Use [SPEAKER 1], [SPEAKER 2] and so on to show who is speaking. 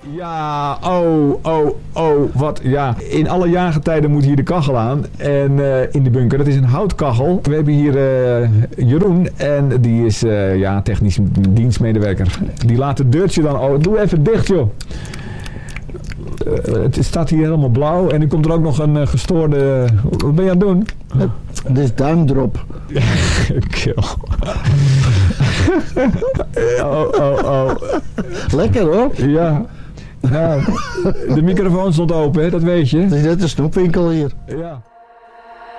[SPEAKER 1] Ja, wat, ja. In alle jaargetijden moet hier de kachel aan. En in de bunker, dat is een houtkachel. We hebben hier Jeroen en die is technisch dienstmedewerker. Die laat het deurtje dan, doe even dicht joh. Het staat hier helemaal blauw en nu komt er ook nog een gestoorde... Wat ben je aan het doen?
[SPEAKER 2] Dit is duimdrop.
[SPEAKER 1] Kill.
[SPEAKER 2] Lekker hoor.
[SPEAKER 1] Ja. Nou, de microfoon stond open, hè? Dat weet je.
[SPEAKER 2] Het is net een snoepwinkel hier.
[SPEAKER 1] Ja.